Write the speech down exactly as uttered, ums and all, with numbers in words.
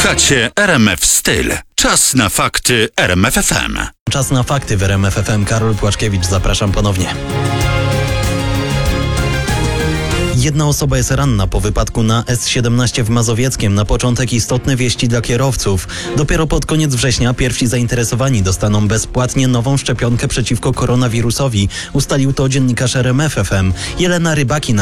Słuchacie R M F Styl. Czas na fakty R M F F M. Czas na fakty w R M F F M. Karol Płaczkiewicz, zapraszam ponownie. Jedna osoba jest ranna po wypadku na S siedemnaście w Mazowieckiem. Na początek istotne wieści dla kierowców. Dopiero pod koniec września pierwsi zainteresowani dostaną bezpłatnie nową szczepionkę przeciwko koronawirusowi. Ustalił to dziennikarz R M F F M. Jelena Rybaki